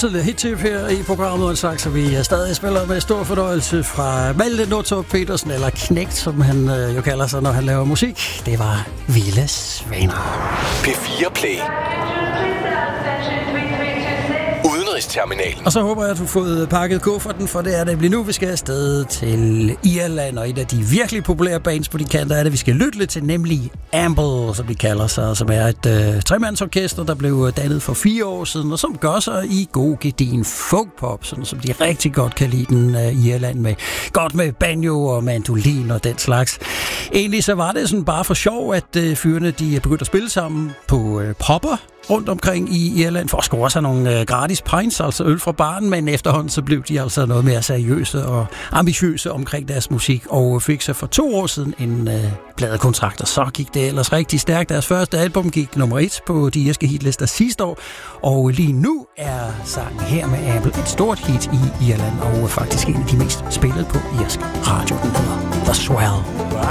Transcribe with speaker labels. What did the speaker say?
Speaker 1: tidligere hit-tip her i programmet, og en slags, at vi stadig spiller med stor fornøjelse fra Malte Nottorp Petersen, eller Knægt, som han jo kalder sig, når han laver musik. Det var Vilde Svaner.
Speaker 2: P4 Play. Udenrigsterminalen.
Speaker 1: Og så håber jeg, at du har fået pakket kufferten, for det er det nu, vi skal afsted til Irland, og et af de virkelig populære bands på de kanter er det, vi skal lytte lidt til, nemlig Amble, som de kalder sig, som er et tremandsorkester, der blev dannet for 4 år siden, og som gør sig i god gedigen folkpop, sådan som de rigtig godt kan lide den i Irland, med godt med banjo og mandolin og den slags. Egentlig så var det sådan bare for sjov, at fyrene de begyndte at spille sammen på popper rundt omkring i Irland for at score sig nogle gratis pints, altså øl fra baren, men efterhånden så blev de altså noget mere seriøse og ambitiøse omkring deres musik, og fik så for 2 år siden en pladekontrakt, og så gik det ellers rigtig stærkt. Deres første album gik nummer 1 på de irske hitlister sidste år, og lige nu er sangen her med Amble et stort hit i Irland, og faktisk en af de mest spillede på irsk radio. Den hedder The Swell.